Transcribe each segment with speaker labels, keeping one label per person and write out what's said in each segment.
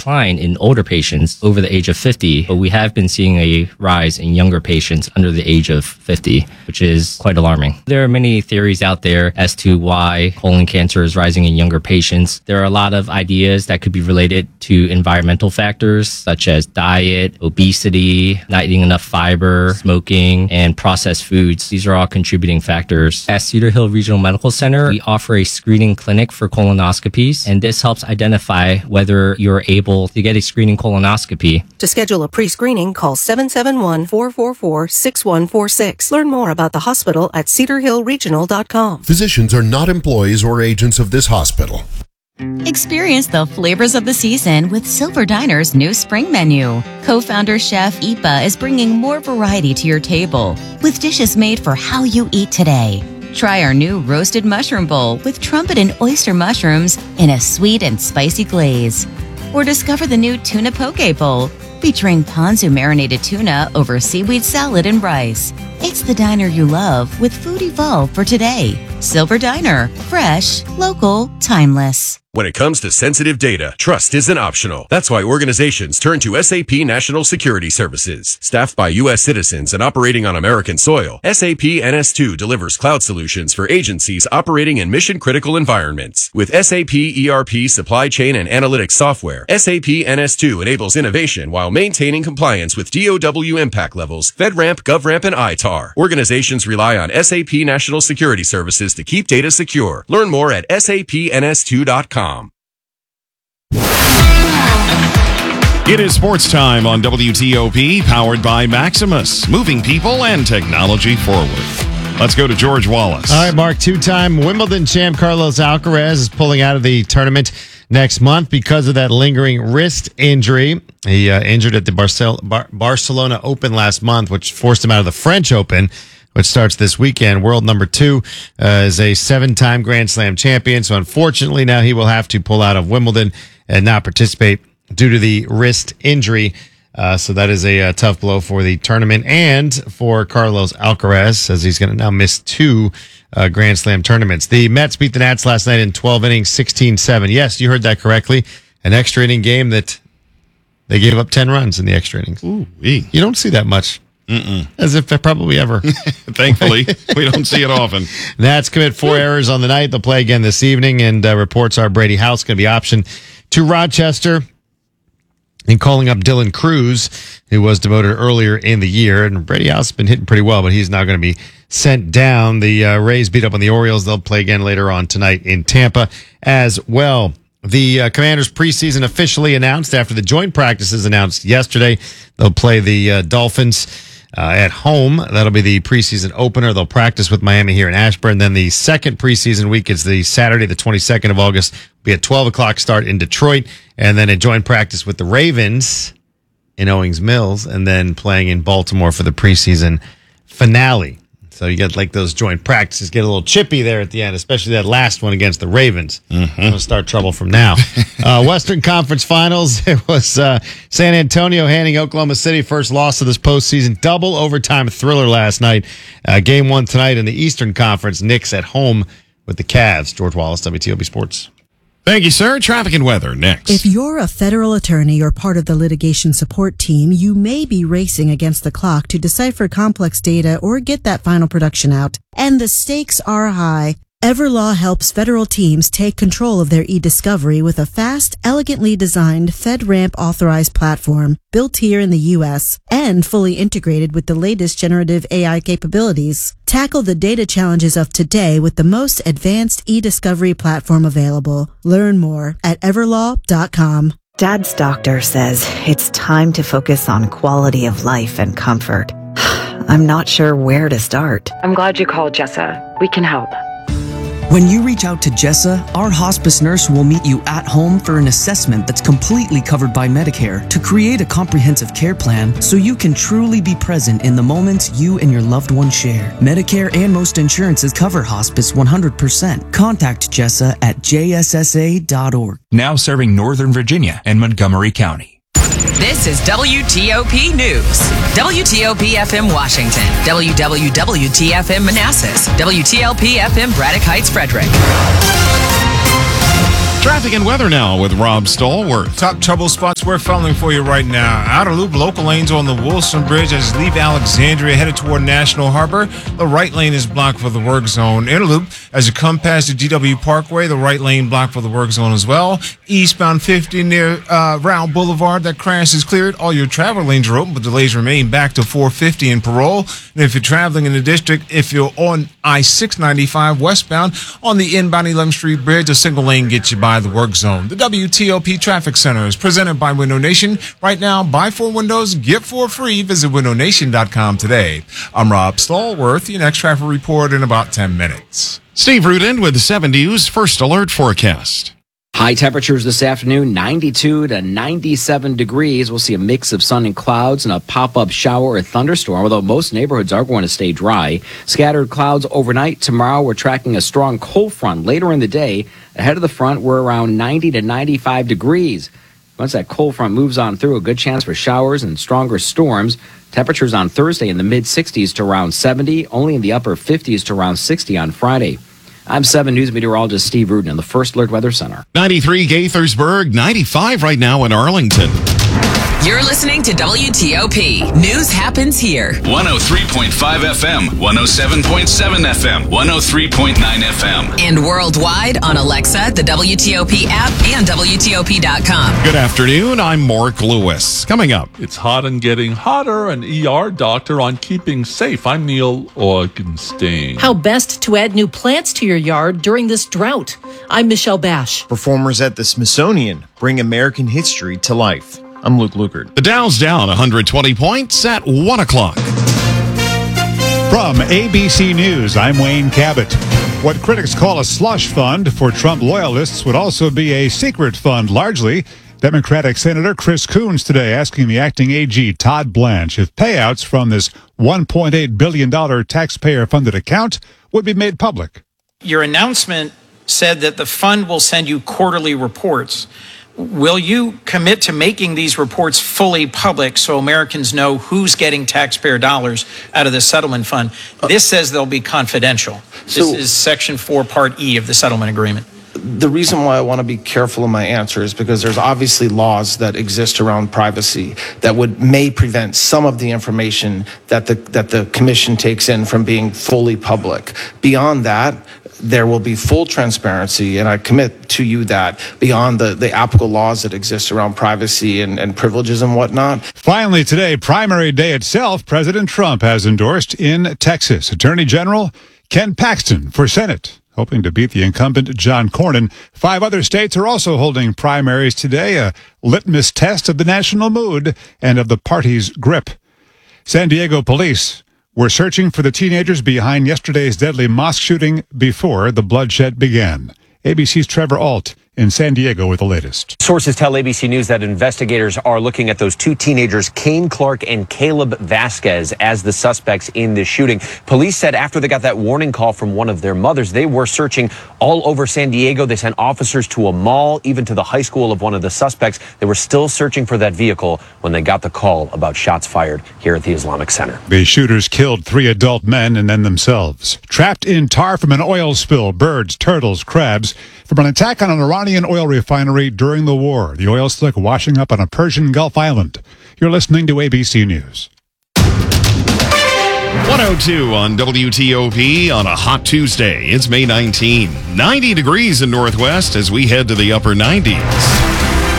Speaker 1: decline in older patients over the age of 50, but we have been seeing a rise in younger patients under the age of 50, which is quite alarming. There are many theories out there as to why colon cancer is rising in younger patients. There are a lot of ideas that could be related to environmental factors such as diet, obesity, not eating enough fiber, smoking, and processed foods. These are all contributing factors. At Cedar Hill Regional Medical Center, we offer a screening clinic for colonoscopies, and this helps identify whether you're able to get a screening colonoscopy.
Speaker 2: To schedule a pre-screening, call 771-444-6146. Learn more about the hospital at cedarhillregional.com.
Speaker 3: Physicians are not employees or agents of this hospital.
Speaker 4: Experience the flavors of the season with Silver Diner's new spring menu. Co-founder chef Ipa is bringing more variety to your table with dishes made for how you eat today. Try our new roasted mushroom bowl with trumpet and oyster mushrooms in a sweet and spicy glaze. Or discover the new tuna poke bowl featuring ponzu marinated tuna over seaweed salad and rice. It's the diner you love with food evolved for today. Silver Diner. Fresh, local, timeless.
Speaker 5: When it comes to sensitive data, trust isn't optional. That's why organizations turn to SAP National Security Services. Staffed by U.S. citizens and operating on American soil, SAP NS2 delivers cloud solutions for agencies operating in mission-critical environments. With SAP ERP supply chain and analytics software, SAP NS2 enables innovation while maintaining compliance with DOW impact levels, FedRAMP, GovRAMP, and ITAR. Organizations rely on SAP National Security Services to keep data secure. Learn more at sapns2.com.
Speaker 6: It is sports time on WTOP, powered by Maximus, moving people and technology forward. Let's go to George Wallace.
Speaker 7: All right, Mark, two-time Wimbledon champ Carlos Alcaraz is pulling out of the tournament next month because of that lingering wrist injury. He injured at the Barcelona Open last month, which forced him out of the French Open, which starts this weekend. World number 2 is a 7-time Grand Slam champion. So unfortunately, now he will have to pull out of Wimbledon and not participate due to the wrist injury. So that is a tough blow for the tournament and for Carlos Alcaraz, as he's going to now miss 2 Grand Slam tournaments. The Mets beat the Nats last night in 12 innings, 16-7. Yes, you heard that correctly. An extra inning game that they gave up 10 runs in the extra innings.
Speaker 6: Ooh-wee.
Speaker 7: You don't see that much. As if they're probably ever.
Speaker 6: Thankfully, we don't see it often.
Speaker 7: Nats commit 4 errors on the night. They'll play again this evening, and reports are Brady House going to be optioned to Rochester and calling up Dylan Cruz, who was demoted earlier in the year. And Brady House has been hitting pretty well, but he's now going to be sent down. The Rays beat up on the Orioles. They'll play again later on tonight in Tampa as well. The Commanders preseason officially announced after the joint practices announced yesterday. They'll play the Dolphins at home. That'll be the preseason opener. They'll practice with Miami here in Ashburn. Then the second preseason week is the Saturday, the 22nd of August. Will be a 12 o'clock start in Detroit. And then a joint practice with the Ravens in Owings Mills. And then playing in Baltimore for the preseason finale. So you get like those joint practices, get a little chippy there at the end, especially that last one against the Ravens. Going to start trouble from now. Western Conference Finals, it was San Antonio handing Oklahoma City first loss of this postseason. Double overtime thriller last night. Game 1 tonight in the Eastern Conference. Knicks at home with the Cavs. George Wallace, WTOP Sports.
Speaker 6: Thank you, sir. Traffic and weather next.
Speaker 8: If you're a federal attorney or part of the litigation support team, you may be racing against the clock to decipher complex data or get that final production out. And the stakes are high. Everlaw helps federal teams take control of their e-discovery with a fast, elegantly designed FedRAMP authorized platform built here in the U.S. and fully integrated with the latest generative AI capabilities. Tackle the data challenges of today with the most advanced e-discovery platform available. Learn more at everlaw.com.
Speaker 9: Dad's doctor says it's time to focus on quality of life and comfort. I'm not sure where to start.
Speaker 10: I'm glad you called, Jessa. We can help.
Speaker 11: When you reach out to Jessa, our hospice nurse will meet you at home for an assessment that's completely covered by Medicare to create a comprehensive care plan so you can truly be present in the moments you and your loved one share. Medicare and most insurances cover hospice 100%. Contact Jessa at jssa.org.
Speaker 12: Now serving Northern Virginia and Montgomery County.
Speaker 13: This is WTOP News. WTOP FM Washington. WWWT FM Manassas. WTLP FM Braddock Heights Frederick.
Speaker 6: Traffic and weather now with Rob Stallworth.
Speaker 14: Top trouble spots we're following for you right now. Outer loop, local lanes on the Wilson Bridge as you leave Alexandria headed toward National Harbor. The right lane is blocked for the work zone. Inner loop, as you come past the GW Parkway, the right lane blocked for the work zone as well. Eastbound 50 near Round Boulevard, that crash is cleared. All your travel lanes are open, but delays remain back to 450 in Parole. And if you're traveling in the district, if you're on I-695 westbound on the inbound 11th Street Bridge, a single lane gets you by the work zone. The WTOP Traffic Center is presented by Window Nation. Right now, buy 4 windows, get 4 free. Visit windownation.com today. I'm Rob Stallworth. Your next traffic report in about 10 minutes.
Speaker 6: Steve Rudin with the 7 News First Alert Forecast.
Speaker 15: High temperatures this afternoon, 92 to 97 degrees. We'll see a mix of sun and clouds and a pop-up shower or thunderstorm, although most neighborhoods are going to stay dry. Scattered clouds overnight. Tomorrow, we're tracking a strong cold front later in the day. Ahead of the front, we're around 90 to 95 degrees. Once that cold front moves on through, a good chance for showers and stronger storms. Temperatures on Thursday in the mid-60s to around 70, only in the upper 50s to around 60 on Friday. I'm 7 News meteorologist Steve Rudin in the First Alert Weather Center.
Speaker 6: 93 Gaithersburg, 95 right now in Arlington.
Speaker 13: You're listening to WTOP. News happens here.
Speaker 16: 103.5 FM, 107.7 FM, 103.9 FM.
Speaker 13: And worldwide on Alexa, the WTOP app, and WTOP.com.
Speaker 6: Good afternoon. I'm Mark Lewis. Coming up.
Speaker 17: It's hot and getting hotter. An ER doctor on keeping safe. I'm Neil Augenstein.
Speaker 18: How best to add new plants to your yard during this drought. I'm Michelle Bash.
Speaker 19: Performers at the Smithsonian bring American history to life. I'm Luke Lukert.
Speaker 6: The Dow's down 120 points at 1 o'clock.
Speaker 20: From ABC News, I'm Wayne Cabot. What critics call a slush fund for Trump loyalists would also be a secret fund, largely. Democratic Senator Chris Coons today asking the acting AG, Todd Blanche, if payouts from this $1.8 billion taxpayer-funded account would be made public.
Speaker 21: Your announcement said that the fund will send you quarterly reports. Will you commit to making these reports fully public so Americans know who's getting taxpayer dollars out of the settlement fund? This says they'll be confidential. This is Section 4, Part E of the settlement agreement.
Speaker 22: The reason why I want to be careful in my answer is because there's obviously laws that exist around privacy that may prevent some of the information that the commission takes in from being fully public. Beyond that, there will be full transparency, and I commit to you that beyond the applicable laws that exist around privacy and privileges and whatnot.
Speaker 20: Finally today, primary day itself, President Trump has endorsed in Texas Attorney General Ken Paxton for Senate, hoping to beat the incumbent John Cornyn. 5 other states are also holding primaries today, a litmus test of the national mood and of the party's grip. San Diego police were searching for the teenagers behind yesterday's deadly mosque shooting before the bloodshed began. ABC's Trevor Ault in San Diego with the latest.
Speaker 23: Sources tell ABC News that investigators are looking at those 2 teenagers, Kane Clark and Caleb Vasquez, as the suspects in this shooting. Police said after they got that warning call from one of their mothers, they were searching all over San Diego. They sent officers to a mall, even to the high school of one of the suspects. They were still searching for that vehicle when they got the call about shots fired here at the Islamic Center.
Speaker 20: The shooters killed 3 adult men and then themselves. Trapped in tar from an oil spill, birds, turtles, crabs, from an attack on an Iranian oil refinery during the war. The oil slick washing up on a Persian Gulf island. You're listening to ABC News.
Speaker 6: 102 on WTOP on a hot Tuesday. It's May 19. 90 degrees in Northwest as we head to the upper 90s.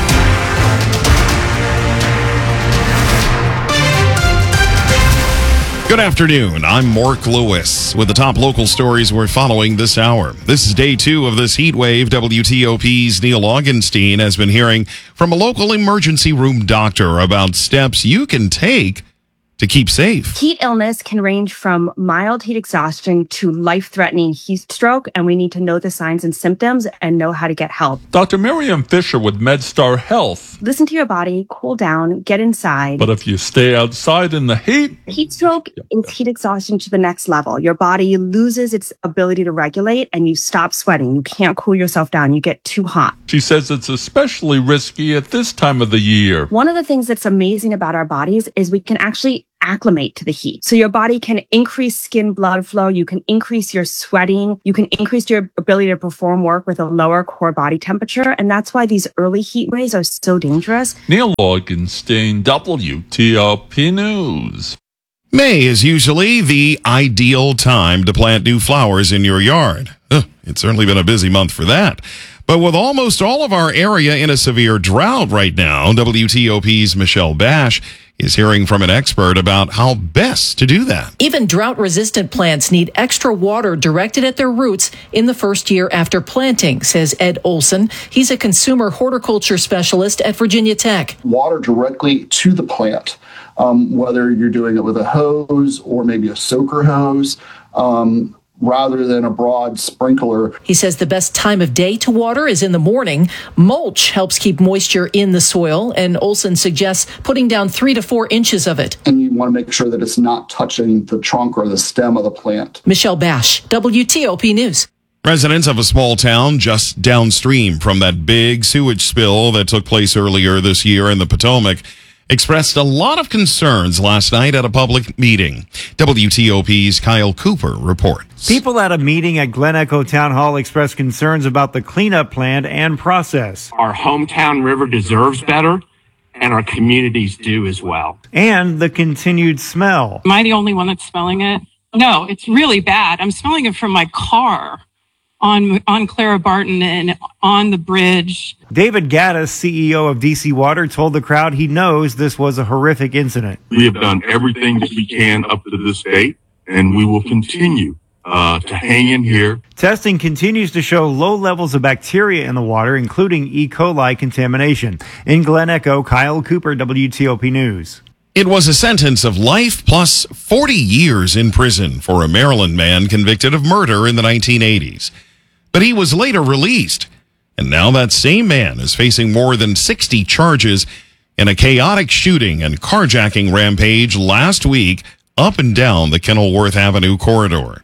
Speaker 6: Good afternoon. I'm Mark Lewis with the top local stories we're following this hour. This is day 2 of this heat wave. WTOP's Neil Augenstein has been hearing from a local emergency room doctor about steps you can take to keep safe.
Speaker 24: Heat illness can range from mild heat exhaustion to life-threatening heat stroke, and we need to know the signs and symptoms and know how to get help.
Speaker 17: Dr. Miriam Fisher with MedStar Health.
Speaker 24: Listen to your body, cool down, get inside.
Speaker 17: But if you stay outside in the heat...
Speaker 24: Heat stroke is heat exhaustion to the next level. Your body loses its ability to regulate and you stop sweating. You can't cool yourself down. You get too hot.
Speaker 17: She says it's especially risky at this time of the year.
Speaker 24: One of the things that's amazing about our bodies is we can actually acclimate to the heat. So your body can increase skin blood flow. You can increase your sweating. You can increase your ability to perform work with a lower core body temperature. And that's why these early heat waves are so dangerous.
Speaker 17: Neil Augenstein, WTOP News.
Speaker 6: May is usually the ideal time to plant new flowers in your yard. It's certainly been a busy month for that. But with almost all of our area in a severe drought right now, WTOP's Michelle Bash is hearing from an expert about how best to do that.
Speaker 18: Even drought-resistant plants need extra water directed at their roots in the first year after planting, says Ed Olson. He's a consumer horticulture specialist at Virginia Tech.
Speaker 1: Water directly to the plant, whether you're doing it with a hose or maybe a soaker hose, rather than a broad sprinkler.
Speaker 18: He says the best time of day to water is in the morning. Mulch helps keep moisture in the soil, and Olson suggests putting down 3 to 4 inches of it.
Speaker 1: And you want to make sure that it's not touching the trunk or the stem of the plant.
Speaker 18: Michelle Bash, WTOP News.
Speaker 6: Residents of a small town just downstream from that big sewage spill that took place earlier this year in the Potomac expressed a lot of concerns last night at a public meeting. WTOP's Kyle Cooper reports.
Speaker 2: People at a meeting at Glen Echo Town Hall expressed concerns about the cleanup plan and process.
Speaker 3: Our hometown river deserves better, and our communities do as well.
Speaker 2: And the continued smell.
Speaker 4: Am I the only one that's smelling it? No, it's really bad. I'm smelling it from my car on Clara Barton and on the bridge.
Speaker 2: David Gaddis, CEO of DC Water, told the crowd he knows this was a horrific incident.
Speaker 25: We have done everything that we can up to this date, and we will continue to hang in here.
Speaker 2: Testing continues to show low levels of bacteria in the water, including E. coli contamination. In Glen Echo, Kyle Cooper, WTOP News.
Speaker 6: It was a sentence of life plus 40 years in prison for a Maryland man convicted of murder in the 1980s. But he was later released, and now that same man is facing more than 60 charges in a chaotic shooting and carjacking rampage last week up and down the Kenilworth Avenue corridor.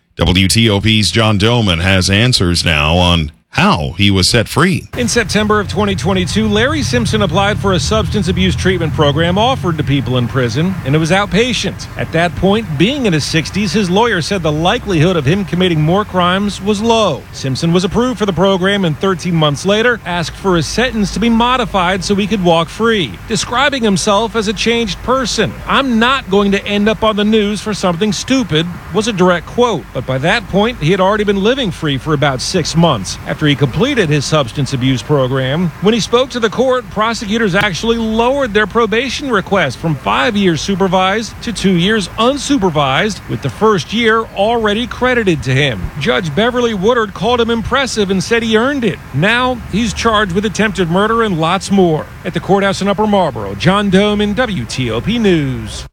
Speaker 6: WTOP's John Doman has answers now on how he was set free.
Speaker 26: In September of 2022, Larry Simpson applied for a substance abuse treatment program offered to people in prison, and it was outpatient. At that point, being in his 60s, his lawyer said the likelihood of him committing more crimes was low. Simpson was approved for the program and 13 months later asked for his sentence to be modified so he could walk free, describing himself as a changed person. "I'm not going to end up on the news for something stupid," was a direct quote. But by that point, he had already been living free for about 6 months after he completed his substance abuse program. When he spoke to the court, prosecutors actually lowered their probation request from 5 years supervised to 2 years unsupervised, with the first year already credited to him. Judge Beverly Woodard called him impressive and said he earned it. Now he's charged with attempted murder and lots more. At the courthouse in Upper Marlboro, John Doman, WTOP News.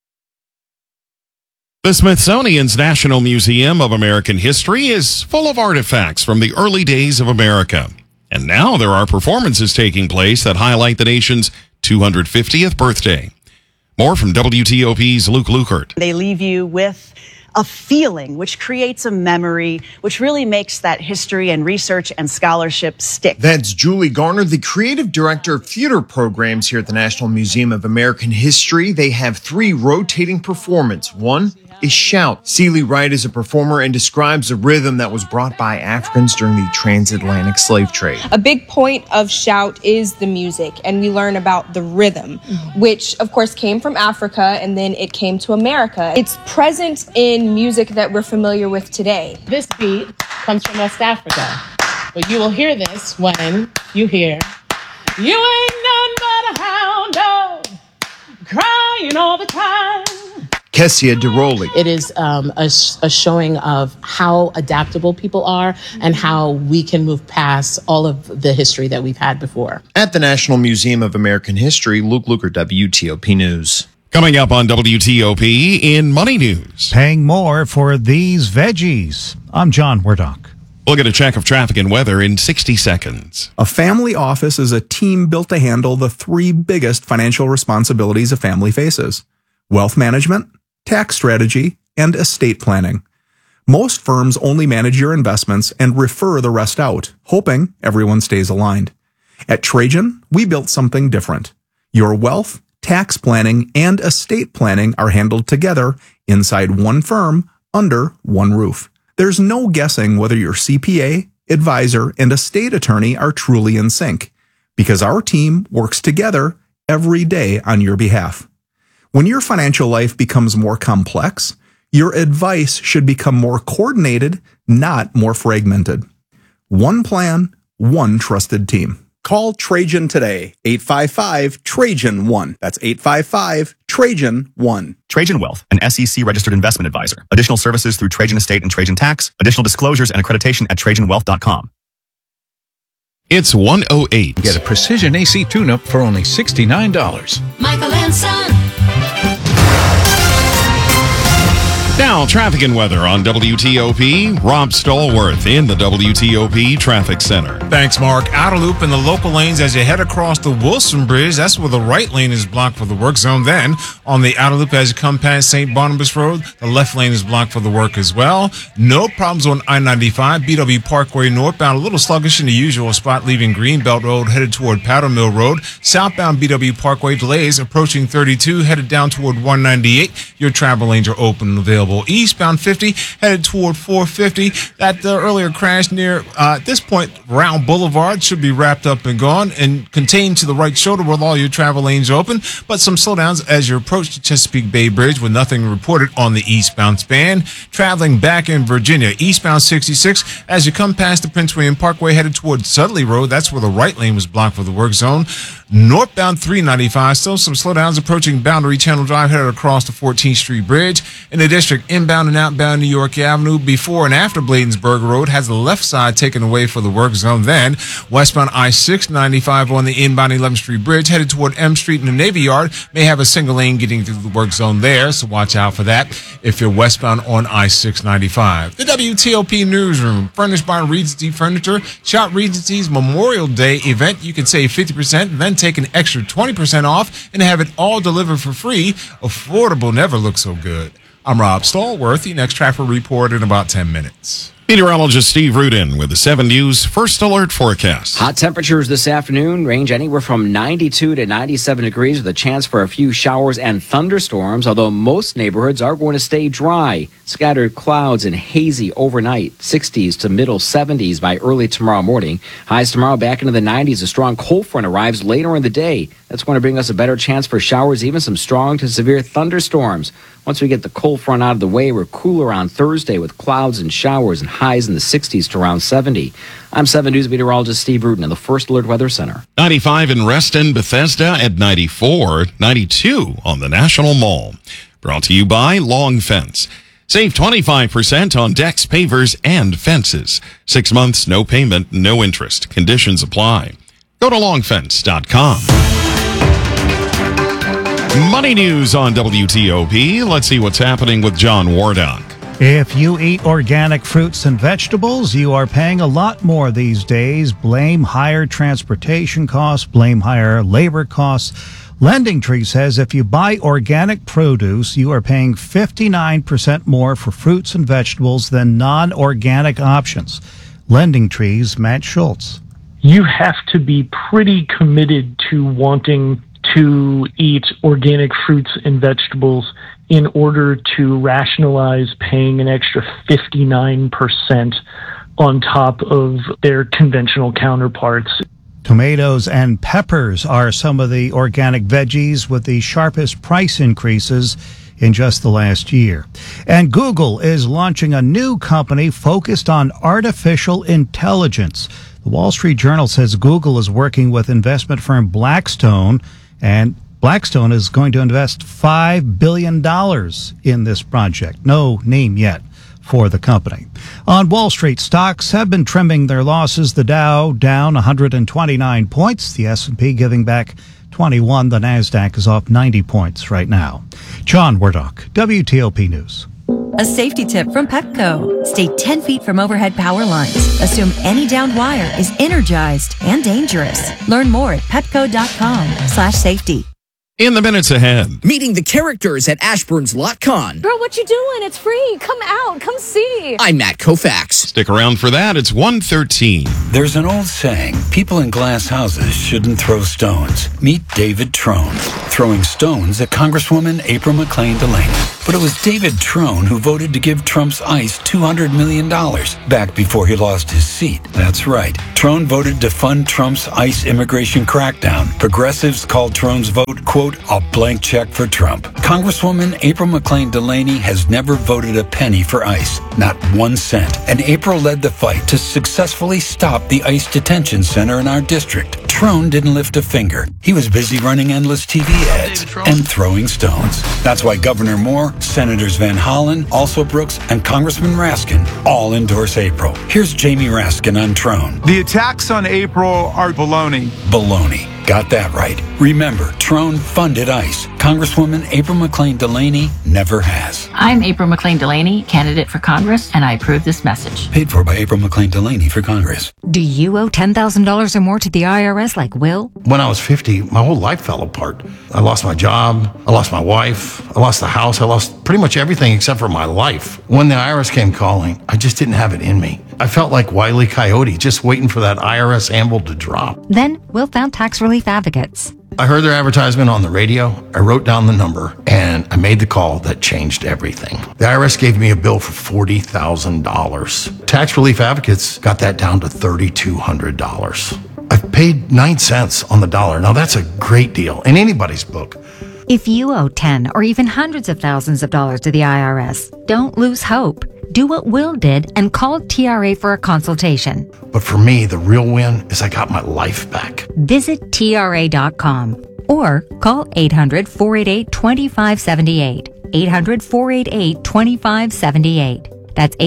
Speaker 6: The Smithsonian's National Museum of American History is full of artifacts from the early days of America. And now there are performances taking place that highlight the nation's 250th birthday. More from WTOP's Luke Lukert.
Speaker 27: They leave you with a feeling, which creates a memory, which really makes that history and research and scholarship stick.
Speaker 19: That's Julie Garner, the creative director of theater programs here at the National Museum of American History. They have 3 rotating performances. One is Shout. Celie Wright is a performer and describes the rhythm that was brought by Africans during the transatlantic slave trade.
Speaker 28: A big point of Shout is the music, and we learn about the rhythm, which of course came from Africa and then it came to America. It's present in music that we're familiar with today.
Speaker 29: This beat comes from West Africa, but you will hear this when you hear, "You ain't none but a hound dog, crying all the time."
Speaker 19: Kessia DeRowley.
Speaker 29: It is a showing of how adaptable people are and how we can move past all of the history that we've had before.
Speaker 19: At the National Museum of American History, Luke Lukert, WTOP News.
Speaker 6: Coming up on WTOP in Money News.
Speaker 30: Paying more for these veggies. I'm John Werdock.
Speaker 6: We'll get a check of traffic and weather in 60 seconds.
Speaker 31: A family office is a team built to handle the 3 biggest financial responsibilities a family faces: wealth management, tax strategy, and estate planning. Most firms only manage your investments and refer the rest out, hoping everyone stays aligned. At Trajan, we built something different: your wealth tax planning, and estate planning are handled together inside one firm under one roof. There's no guessing whether your CPA, advisor, and estate attorney are truly in sync, because our team works together every day on your behalf. When your financial life becomes more complex, your advice should become more coordinated, not more fragmented. One plan, one trusted team. Call Trajan today, 855-TRAJAN-1. That's 855-TRAJAN-1.
Speaker 5: Trajan Wealth, an SEC-registered investment advisor. Additional services through Trajan Estate and Trajan Tax. Additional disclosures and accreditation at TrajanWealth.com.
Speaker 6: It's 1:08.
Speaker 7: Get a precision AC tune-up for only $69.
Speaker 8: Michael and Son.
Speaker 6: Now, traffic and weather on WTOP. Rob Stallworth in the WTOP Traffic Center.
Speaker 9: Thanks, Mark. Outer loop in the local lanes as you head across the Wilson Bridge. That's where the right lane is blocked for the work zone. Then, on the outer loop as you come past St. Barnabas Road, the left lane is blocked for the work as well. No problems on I-95, BW Parkway northbound. A little sluggish in the usual spot, leaving Greenbelt Road, headed toward Powder Mill Road. Southbound BW Parkway delays approaching 32, headed down toward 198. Your travel lanes are open and available. Eastbound 50 headed toward 450. That earlier crash near at this point Round Boulevard should be wrapped up and gone and contained to the right shoulder with all your travel lanes open, but some slowdowns as you approach the Chesapeake Bay Bridge with nothing reported on the eastbound span. Traveling back in Virginia, eastbound 66 as you come past the Prince William Parkway headed toward Sudley Road. That's where the right lane was blocked for the work zone. Northbound 395, still some slowdowns approaching Boundary Channel Drive headed across the 14th Street Bridge. In the district, inbound and outbound New York Avenue before and after Bladensburg Road has the left side taken away for the work zone. Then westbound I-695 on the inbound 11th Street Bridge headed toward M Street in the Navy Yard may have a single lane getting through the work zone there, so watch out for that if you're westbound on I-695. The WTOP Newsroom, furnished by Regency Furniture. Shop Regency's Memorial Day event. You can save 50%, then take an extra 20% off and have it all delivered for free. Affordable never looks so good. I'm Rob Stallworth. The next traffic report in about 10 minutes.
Speaker 6: Meteorologist Steve Rudin with the 7 News First Alert Forecast.
Speaker 10: Hot temperatures this afternoon range anywhere from 92 to 97 degrees with a chance for a few showers and thunderstorms, although most neighborhoods are going to stay dry. Scattered clouds and hazy overnight, 60s to middle 70s by early tomorrow morning. Highs tomorrow back into the 90s. A strong cold front arrives later in the day. That's going to bring us a better chance for showers, even some strong to severe thunderstorms. Once we get the cold front out of the way, we're cooler on Thursday with clouds and showers and highs in the 60s to around 70. I'm 7 News meteorologist Steve Rudin in the First Alert Weather Center.
Speaker 6: 95 in Reston, Bethesda at 94, 92 on the National Mall. Brought to you by Long Fence. Save 25% on decks, pavers, and fences. 6 months, no payment, no interest. Conditions apply. Go to longfence.com. Money news on WTOP. Let's see what's happening with John Wardock.
Speaker 30: If you eat organic fruits and vegetables, you are paying a lot more these days. Blame higher transportation costs, blame higher labor costs. Lending Tree says if you buy organic produce, you are paying 59% more for fruits and vegetables than non-organic options. Lending Tree's Matt Schultz.
Speaker 11: You have to be pretty committed to wanting to eat organic fruits and vegetables in order to rationalize paying an extra 59% on top of their conventional counterparts.
Speaker 30: Tomatoes and peppers are some of the organic veggies with the sharpest price increases in just the last year. And Google is launching a new company focused on artificial intelligence. The Wall Street Journal says Google is working with investment firm Blackstone, and Blackstone is going to invest $5 billion in this project. No name yet for the company. On Wall Street, stocks have been trimming their losses. The Dow down 129 points. The S&P giving back 21. The NASDAQ is off 90 points right now. John Wardock, WTOP News.
Speaker 12: A safety tip from Petco. Stay 10 feet from overhead power lines. Assume any downed wire is energized and dangerous. Learn more at petco.com/safety.
Speaker 6: In the minutes ahead.
Speaker 13: Meeting the characters at Ashburn's LotCon.
Speaker 14: Girl, what you doing? It's free. Come out. Come see.
Speaker 13: I'm Matt Koufax.
Speaker 6: Stick around for that. It's 1:13.
Speaker 15: There's an old saying, people in glass houses shouldn't throw stones. Meet David Trone.
Speaker 1: throwing stones at Congresswoman April McClain Delaney. But it was David Trone who voted to give Trump's ICE $200 million back before he lost his seat. That's right. Trone voted to fund Trump's ICE immigration crackdown. Progressives called Trone's vote, quote, a blank check for Trump. Congresswoman April McClain Delaney has never voted a penny for ICE, not 1 cent. And April led the fight to successfully stop the ICE detention center in our district. Trone didn't lift a finger. He was busy running endless TV ads and throwing stones. That's why Governor Moore, Senators Van Hollen, also Brooks, and Congressman Raskin all endorse April. Here's Jamie Raskin on Trone.
Speaker 8: The attacks on April are baloney.
Speaker 1: Baloney. Got that right. Remember, Trone funded ICE. Congresswoman April McClain Delaney never has.
Speaker 15: I'm April McClain Delaney, candidate for Congress, and I approve this message.
Speaker 1: Paid for by April McClain Delaney for Congress.
Speaker 16: Do you owe $10,000 or more to the IRS like Will?
Speaker 17: When I was 50, my whole life fell apart. I lost my job, I lost my wife, I lost the house, I lost pretty much everything except for my life. When the IRS came calling, I just didn't have it in me. I felt like Wile E. Coyote, just waiting for that IRS anvil to drop.
Speaker 16: Then Will found Tax Relief Advocates.
Speaker 17: I heard their advertisement on the radio, I wrote down the number, and I made the call that changed everything. The IRS gave me a bill for $40,000. Tax Relief Advocates got that down to $3,200. I've paid 9 cents on the dollar. Now that's a great deal in anybody's book.
Speaker 16: If you owe 10 or even hundreds of thousands of dollars to the IRS, don't lose hope. Do what Will did and call TRA for a consultation.
Speaker 17: But for me, the real win is I got my life back.
Speaker 16: Visit TRA.com or call 800-488-2578. 800-488-2578. That's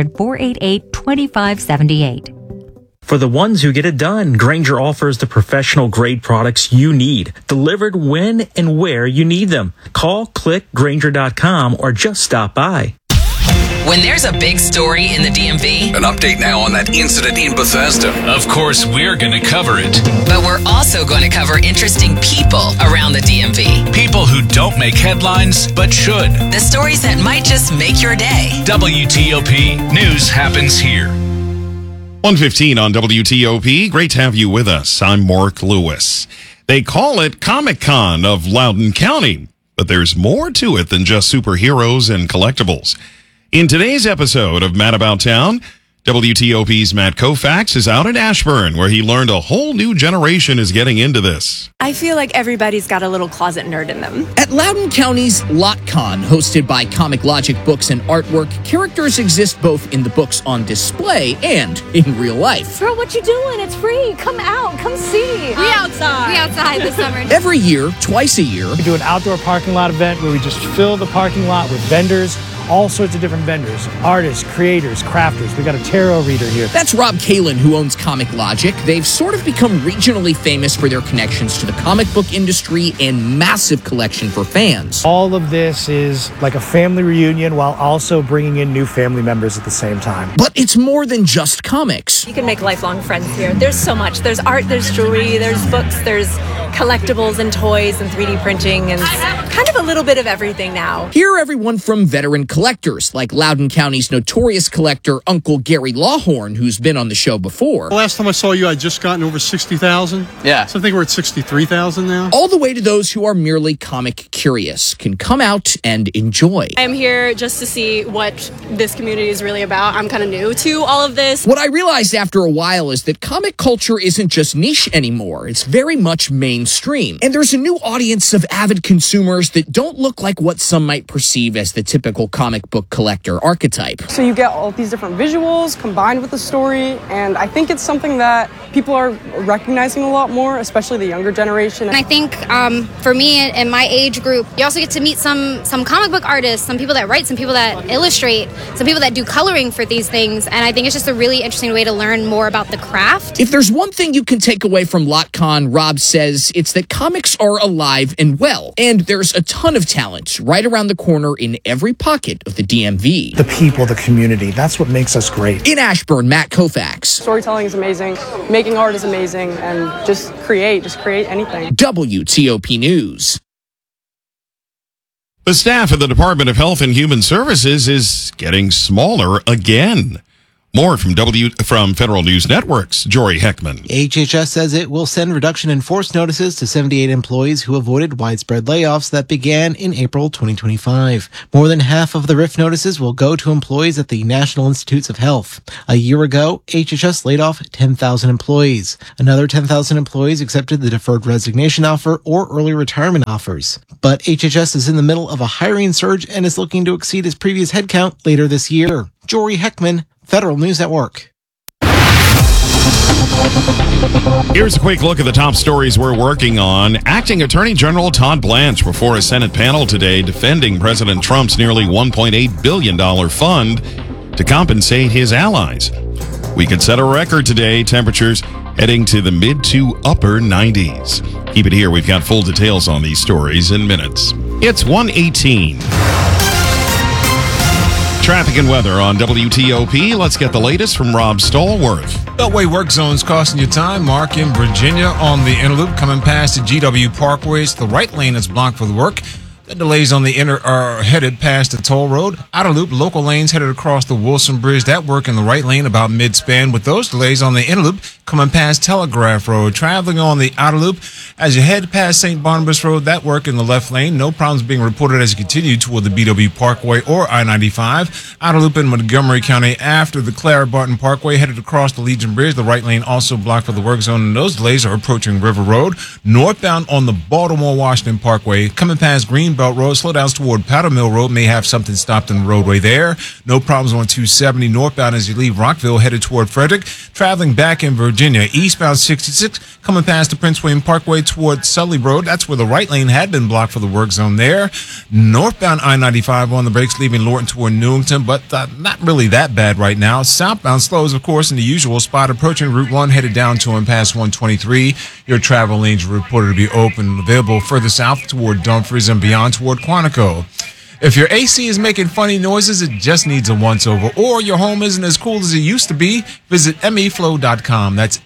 Speaker 16: 800-488-2578.
Speaker 18: For the ones who get it done, Grainger offers the professional grade products you need, delivered when and where you need them. Call, click Grainger.com or just stop by.
Speaker 20: When there's a big story in the DMV,
Speaker 21: an update now on that incident in Bethesda.
Speaker 22: Of course, we're going to cover it.
Speaker 20: But we're also going to cover interesting people around the DMV.
Speaker 22: People who don't make headlines, but should.
Speaker 20: The stories that might just make your day.
Speaker 22: WTOP News happens here.
Speaker 6: 1:15 on WTOP. Great to have you with us. I'm Mark Lewis. They call it Comic-Con of Loudoun County, but there's more to it than just superheroes and collectibles. In today's episode of Mad About Town, WTOP's Matt Koufax is out at Ashburn, where he learned a whole new generation is getting into this.
Speaker 14: I feel like everybody's got a little closet nerd in them.
Speaker 13: At Loudoun County's LotCon, hosted by Comic Logic Books and Artwork, characters exist both in the books on display and in real life.
Speaker 14: Girl, what you doing? It's free. Come out. Come see.
Speaker 23: We outside this summer.
Speaker 13: Every year, twice a year,
Speaker 24: we do an outdoor parking lot event where we just fill the parking lot with vendors. All sorts of different vendors, artists, creators, crafters. We got a tarot reader here.
Speaker 13: That's Rob Kalin, who owns Comic Logic. They've sort of become regionally famous for their connections to the comic book industry and massive collection for fans.
Speaker 24: All of this is like a family reunion while also bringing in new family members at the same time.
Speaker 13: But it's more than just comics.
Speaker 14: You can make lifelong friends here. There's so much. There's art, there's jewelry, there's books, there's collectibles and toys and 3D printing and kind of a little bit of everything now.
Speaker 13: Here, everyone from veteran collectors like Loudoun County's notorious collector Uncle Gary Lawhorn, who's been on the show before.
Speaker 32: The last time I saw you, I'd just gotten over 60,000.
Speaker 13: Yeah.
Speaker 32: So I think we're at 63,000 now.
Speaker 13: All the way to those who are merely comic curious can come out and enjoy.
Speaker 23: I'm here just to see what this community is really about. I'm kind of new to all of this.
Speaker 13: What I realized after a while is that comic culture isn't just niche anymore. It's very much mainstream. And there's a new audience of avid consumers that don't look like what some might perceive as the typical comic book collector archetype.
Speaker 33: So you get all these different visuals combined with the story, and I think it's something that people are recognizing a lot more, especially the younger generation.
Speaker 23: And I think for me and my age group, you also get to meet some comic book artists, some people that write, some people that illustrate, some people that do coloring for these things, and I think it's just a really interesting way to learn more about the craft.
Speaker 13: If there's one thing you can take away from LotCon, Rob says it's that comics are alive and well, and there's a ton of talent right around the corner in every pocket of the DMV.
Speaker 24: The people, the community, that's what makes us great.
Speaker 13: In Ashburn, Matt Koufax.
Speaker 33: Storytelling is amazing, making art is amazing, and just create anything.
Speaker 13: WTOP News.
Speaker 6: The staff of the Department of Health and Human Services is getting smaller again. More from Federal News Network's Jory Heckman.
Speaker 2: HHS says it will send reduction in force notices to 78 employees who avoided widespread layoffs that began in April 2025. More than half of the RIF notices will go to employees at the National Institutes of Health. A year ago, HHS laid off 10,000 employees. Another 10,000 employees accepted the deferred resignation offer or early retirement offers. But HHS is in the middle of a hiring surge and is looking to exceed its previous headcount later this year. Jory Heckman, Federal News Network.
Speaker 6: Here's a quick look at the top stories we're working on. Acting Attorney General Todd Blanche before a Senate panel today defending President Trump's nearly $1.8 billion fund to compensate his allies. We could set a record today. Temperatures heading to the mid to upper 90s. Keep it here. We've got full details on these stories in minutes. It's 1:18. Traffic and weather on WTOP. Let's get the latest from Rob Stallworth.
Speaker 3: Beltway work zones costing you time. Mark in Virginia on the inner loop coming past the GW Parkways. The right lane is blocked for the work. The delays on the inner are headed past the toll road. Outer loop, local lanes headed across the Wilson Bridge. That work in the right lane about mid-span, with those delays on the inner loop coming past Telegraph Road. Traveling on the outer loop as you head past St. Barnabas Road, that work in the left lane. No problems being reported as you continue toward the BW Parkway or I-95. Outer loop in Montgomery County after the Clara Barton Parkway headed across the Legion Bridge. The right lane also blocked for the work zone, and those delays are approaching River Road. Northbound on the Baltimore-Washington Parkway coming past Greenbelt Road. Slowdowns toward Powder Mill Road may have something stopped in the roadway there. No problems on 270 northbound as you leave Rockville headed toward Frederick. Traveling back in Virginia, eastbound 66 coming past the Prince William Parkway toward Sully Road. That's where the right lane had been blocked for the work zone there. Northbound I-95 on the brakes leaving Lorton toward Newington, but not really that bad right now. Southbound slows, of course, in the usual spot approaching Route 1 headed down to and past 123. Your travel lanes are reported to be open and available further south toward Dumfries and beyond toward Quantico. If your AC is making funny noises, it just needs a once-over, or your home isn't as cool as it used to be, visit meflow.com. That's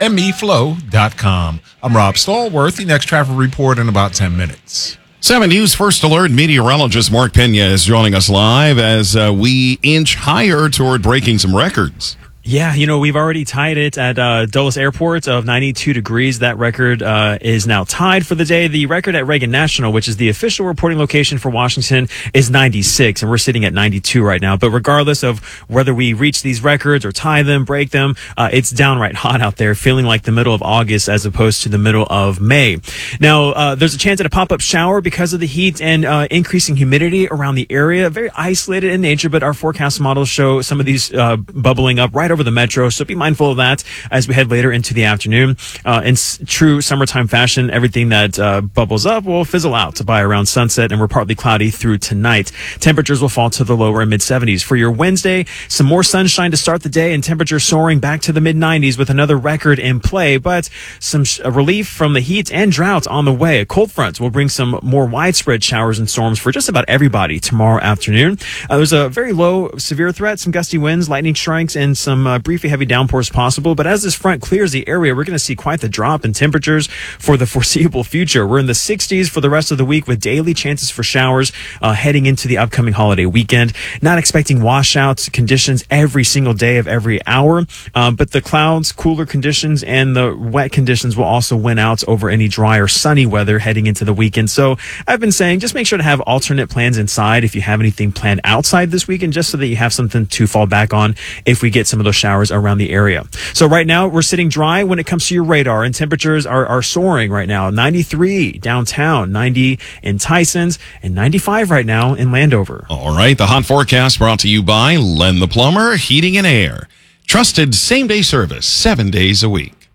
Speaker 3: meflow.com. I'm Rob Stallworth. The next traffic report in about 10 minutes.
Speaker 6: 7 News First Alert meteorologist Mark Pena is joining us live as we inch higher toward breaking some records.
Speaker 18: Yeah, we've already tied it at Dulles Airport of 92 degrees. That record is now tied for the day. The record at Reagan National, which is the official reporting location for Washington, is 96, and we're sitting at 92 right now. But regardless of whether we reach these records or tie them, break them, it's downright hot out there, feeling like the middle of August as opposed to the middle of May. Now, there's a chance at a pop-up shower because of the heat and increasing humidity around the area. Very isolated in nature, but our forecast models show some of these bubbling up right over the metro, so be mindful of that as we head later into the afternoon. In true summertime fashion, everything that bubbles up will fizzle out by around sunset, and we're partly cloudy through tonight. Temperatures will fall to the lower and mid-70s. For your Wednesday, some more sunshine to start the day and temperatures soaring back to the mid-90s with another record in play, but some relief from the heat and drought on the way. A cold front will bring some more widespread showers and storms for just about everybody tomorrow afternoon. There's a very low severe threat, some gusty winds, lightning strikes, and some briefly heavy downpours possible. But as this front clears the area, we're going to see quite the drop in temperatures for the foreseeable future. We're in the 60s for the rest of the week with daily chances for showers heading into the upcoming holiday weekend. Not expecting washouts conditions every single day of every hour, but the clouds, cooler conditions, and the wet conditions will also win out over any dry or sunny weather heading into the weekend. So I've been saying just make sure to have alternate plans inside if you have anything planned outside this weekend, just so that you have something to fall back on if we get some of those showers around the area. So right now we're sitting dry when it comes to your radar, and temperatures are soaring right now. 93 downtown, 90 in Tysons, and 95 right now in Landover.
Speaker 6: All right, the hot forecast brought to you by Len the Plumber, Heating and Air. Trusted same-day service 7 days a week.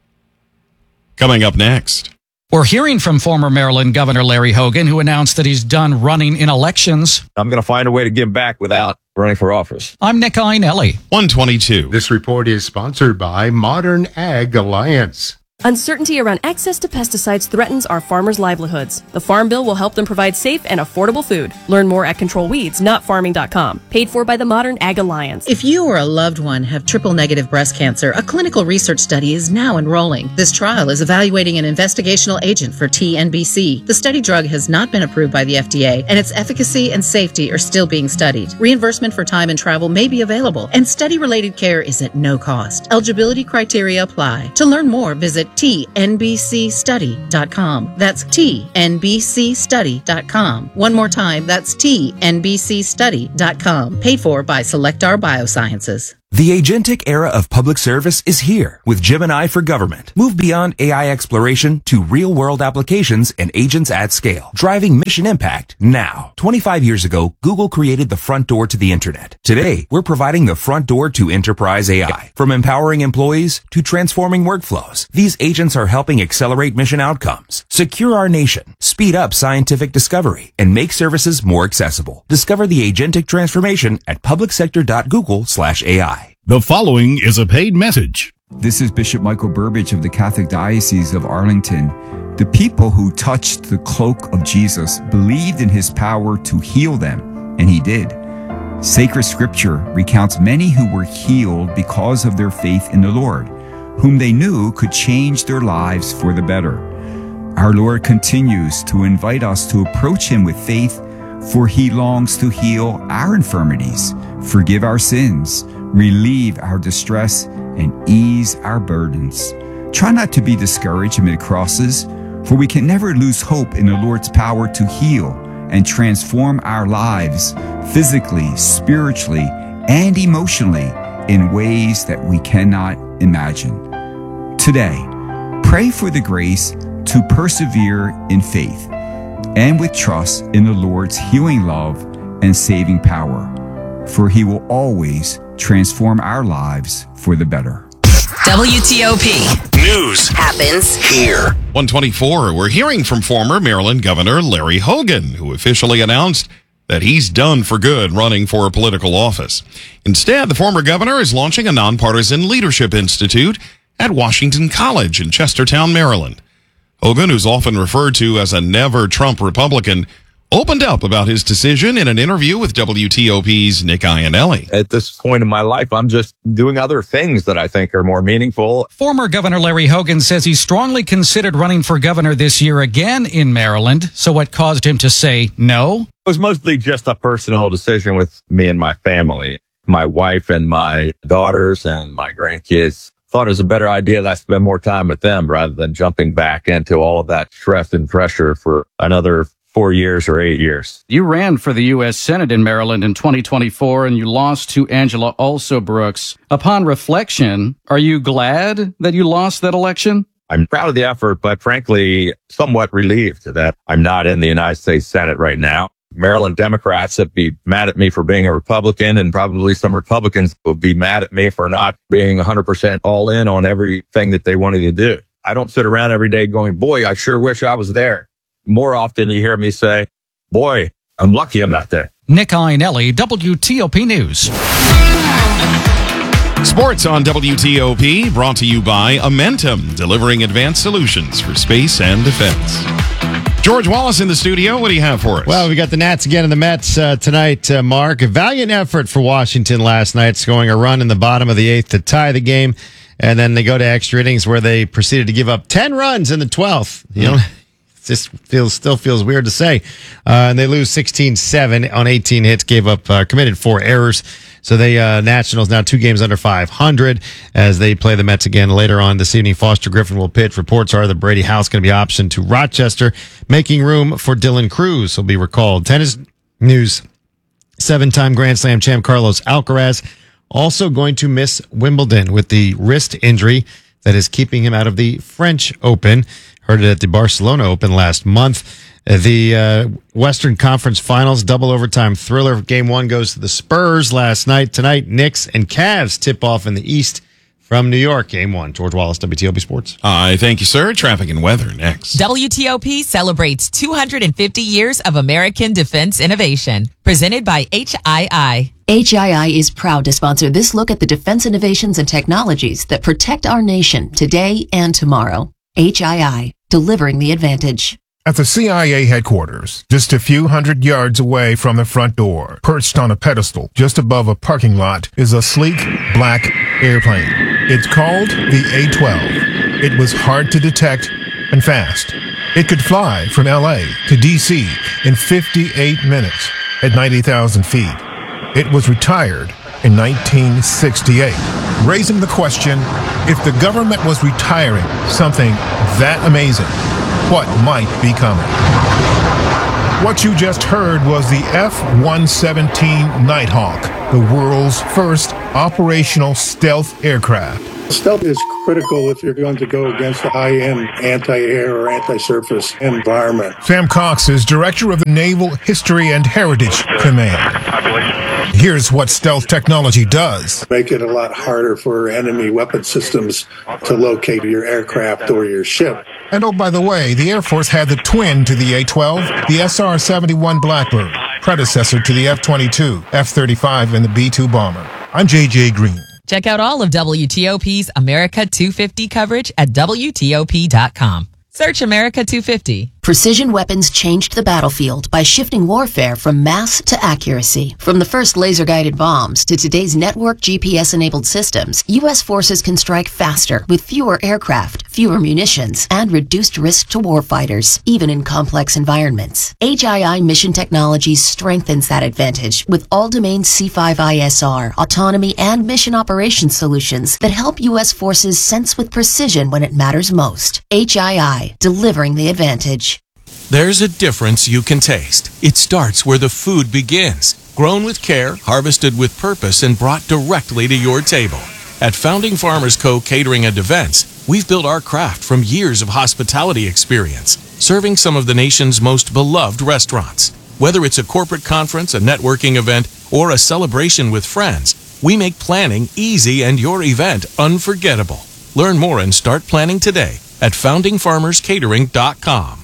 Speaker 6: Coming up next.
Speaker 4: We're hearing from former Maryland Governor Larry Hogan, who announced that he's done running in elections.
Speaker 5: I'm going to find a way to give back without running for office.
Speaker 4: I'm Nick Iannelli.
Speaker 6: 122.
Speaker 7: This report is sponsored by Modern Ag Alliance. Uncertainty around access to pesticides threatens our farmers' livelihoods. The Farm Bill will help them provide safe and affordable food. Learn more at controlweeds.farming.com. Paid for by the Modern Ag Alliance.
Speaker 9: If you or a loved one have triple-negative breast cancer, a clinical research study is now enrolling. This trial is evaluating an investigational agent for TNBC. The study drug has not been approved by the FDA, and its efficacy and safety are still being studied. Reimbursement for time and travel may be available, and study-related care is at no cost. Eligibility criteria apply. To learn more, visit tnbcstudy.com. That's tnbcstudy.com. One more time, that's tnbcstudy.com. Paid for by Selectar Biosciences.
Speaker 10: The agentic era of public service is here with Gemini for Government. Move beyond AI exploration to real-world applications and agents at scale, driving mission impact now. 25 years ago, Google created the front door to the internet. Today, we're providing the front door to enterprise AI. From empowering employees to transforming workflows, these agents are helping accelerate mission outcomes, secure our nation, speed up scientific discovery, and make services more accessible. Discover the agentic transformation at publicsector.google/AI.
Speaker 11: The following is a paid message.
Speaker 12: This is Bishop Michael Burbidge of the Catholic Diocese of Arlington. The people who touched the cloak of Jesus believed in his power to heal them, and he did. Sacred Scripture recounts many who were healed because of their faith in the Lord, whom they knew could change their lives for the better. Our Lord continues to invite us to approach him with faith, for he longs to heal our infirmities, forgive our sins, relieve our distress, and ease our burdens. Try not to be discouraged amid crosses, for we can never lose hope in the Lord's power to heal and transform our lives physically, spiritually, and emotionally in ways that we cannot imagine. Today, pray for the grace to persevere in faith and with trust in the Lord's healing love and saving power, for he will always transform our lives for the better.
Speaker 20: WTOP.
Speaker 22: News
Speaker 20: happens
Speaker 22: here.
Speaker 6: 124, we're hearing from former Maryland Governor Larry Hogan, who officially announced that he's done for good running for a political office. Instead, the former governor is launching a nonpartisan leadership institute at Washington College in Chestertown, Maryland. Hogan, who's often referred to as a never-Trump Republican, opened up about his decision in an interview with WTOP's Nick Iannelli.
Speaker 5: At this point in my life, I'm just doing other things that I think are more meaningful.
Speaker 4: Former Governor Larry Hogan says he strongly considered running for governor this year again in Maryland. So what caused him to say no?
Speaker 5: It was mostly just a personal decision with me and my family. My wife and my daughters and my grandkids thought it was a better idea that I spend more time with them rather than jumping back into all of that stress and pressure for another 4 years or 8 years.
Speaker 4: You ran for the U.S. Senate in Maryland in 2024 and you lost to Angela Alsobrooks. Upon reflection, are you glad that you lost that election?
Speaker 5: I'm proud of the effort, but frankly, somewhat relieved that I'm not in the United States Senate right now. Maryland Democrats would be mad at me for being a Republican, and probably some Republicans would be mad at me for not being 100% all in on everything that they wanted to do. I don't sit around every day going, boy, I sure wish I was there. More often you hear me say, boy, I'm lucky I'm not there.
Speaker 4: Nick Iannelli, WTOP News.
Speaker 6: Sports on WTOP, brought to you by Amentum, delivering advanced solutions for space and defense. George Wallace in the studio. What do you have for us?
Speaker 19: Well, we got the Nats again and the Mets tonight, Mark. A valiant effort for Washington last night, scoring a run in the bottom of the eighth to tie the game. And then they go to extra innings where they proceeded to give up 10 runs in the 12th. You know, it just still feels weird to say. And they lose 16-7 on 18 hits, gave up, committed 4 errors. So they, Nationals now 2 games under 500 as they play the Mets again later on this evening. Foster Griffin will pitch. Reports are that Brady House going to be optioned to Rochester, making room for Dylan Cruz, who'll be recalled. Tennis news. 7-time Grand Slam champ Carlos Alcaraz also going to miss Wimbledon with the wrist injury that is keeping him out of the French Open. Heard it at the Barcelona Open last month. The Western Conference Finals double overtime thriller. Game 1 goes to the Spurs last night. Tonight, Knicks and Cavs tip off in the East. from New York. Game 1. George Wallace, WTOP Sports.
Speaker 6: Thank you, sir. Traffic and weather next.
Speaker 1: WTOP celebrates 250 years of American defense innovation. Presented by HII.
Speaker 8: HII is proud to sponsor this look at the defense innovations and technologies that protect our nation today and tomorrow. HII, delivering the advantage.
Speaker 15: At the CIA headquarters, just a few hundred yards away from the front door, perched on a pedestal just above a parking lot, is a sleek, black airplane. It's called the A-12. It was hard to detect and fast. It could fly from LA to DC in 58 minutes at 90,000 feet. It was retired in 1968, raising the question, if the government was retiring something that amazing, what might be coming? What you just heard was the F-117 Nighthawk, the world's first operational stealth aircraft.
Speaker 16: Stealth is critical if you're going to go against a high-end anti-air or anti-surface environment.
Speaker 15: Sam Cox is director of the Naval History and Heritage Command. Here's what stealth technology does.
Speaker 16: Make it a lot harder for enemy weapon systems to locate your aircraft or your ship.
Speaker 15: And oh, by the way, the Air Force had the twin to the A-12, the SR-71 Blackbird, predecessor to the F-22, F-35, and the B-2 bomber. I'm J.J. Green.
Speaker 1: Check out all of WTOP's America 250 coverage at WTOP.com. Search America 250.
Speaker 8: Precision weapons changed the battlefield by shifting warfare from mass to accuracy. From the first laser-guided bombs to today's network GPS-enabled systems, U.S. forces can strike faster with fewer aircraft, fewer munitions, and reduced risk to warfighters, even in complex environments. HII Mission Technologies strengthens that advantage with all-domain C5ISR, autonomy, and mission operations solutions that help U.S. forces sense with precision when it matters most. HII, delivering the advantage.
Speaker 17: There's a difference you can taste. It starts where the food begins. Grown with care, harvested with purpose, and brought directly to your table. At Founding Farmers Co. Catering and Events, we've built our craft from years of hospitality experience, serving some of the nation's most beloved restaurants. Whether it's a corporate conference, a networking event, or a celebration with friends, we make planning easy and your event unforgettable. Learn more and start planning today at foundingfarmerscatering.com.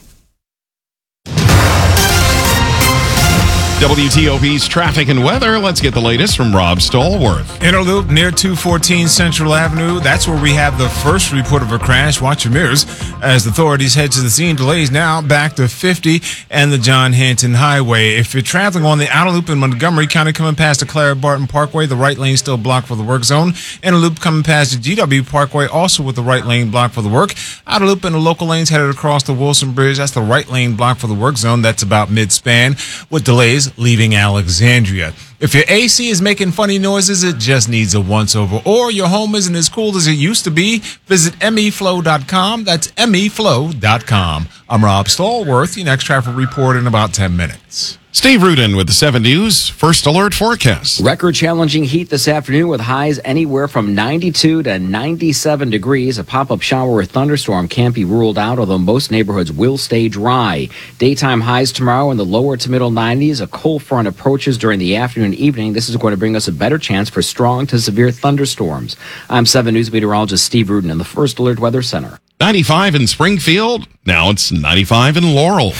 Speaker 6: WTOP's traffic and weather. Let's get the latest from Rob Stallworth.
Speaker 3: Inner Loop near 214 Central Avenue. That's where we have the first report of a crash. Watch your mirrors as the authorities head to the scene. Delays now back to 50 and the John Hanton Highway. If you're traveling on the Outer Loop in Montgomery County coming past the Clara Barton Parkway, the right lane still blocked for the work zone. Inner Loop coming past the GW Parkway, also with the right lane blocked for the work. Outer Loop in the local lanes headed across the Wilson Bridge. That's the right lane blocked for the work zone. That's about mid-span with delays leaving Alexandria. If your AC is making funny noises, it just needs a once-over. Or your home isn't as cool as it used to be, visit meflow.com. That's meflow.com. I'm Rob Stallworth. Your next traffic report in about 10 minutes.
Speaker 6: Steve Rudin with the 7 News First Alert Forecast.
Speaker 21: Record challenging heat this afternoon with highs anywhere from 92 to 97 degrees. A pop-up shower or thunderstorm can't be ruled out, although most neighborhoods will stay dry. Daytime highs tomorrow in the lower to middle 90s. A cold front approaches during the afternoon and evening. This is going to bring us a better chance for strong to severe thunderstorms. I'm 7 News meteorologist Steve Rudin in the First Alert Weather Center.
Speaker 6: 95 in Springfield. Now it's 95 in Laurel.